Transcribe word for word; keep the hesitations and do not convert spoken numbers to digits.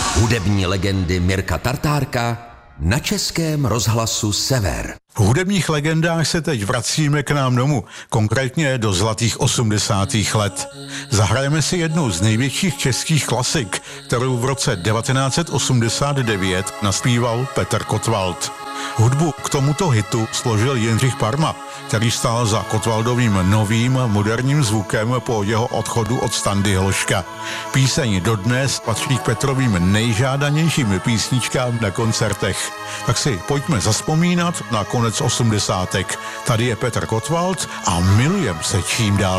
Hudební legendy Mirka Tartárka na Českém rozhlasu Sever. V hudebních legendách se teď vracíme k nám domů, konkrétně do zlatých osmdesátých let. Zahrajeme si jednu z největších českých klasik, kterou v roce devatenáct set osmdesát devět naspíval Petr Kottwald. Hudbu k tomuto hitu složil Jindřich Parma, který stál za Kottwaldovým novým moderním zvukem po jeho odchodu od Standy Hloška. Píseň dodnes patří k Petrovým nejžádanějším písničkám na koncertech. Tak si pojďme zavzpomínat na konec osmdesátek. Tady je Petr Kottwald a milujeme se čím dál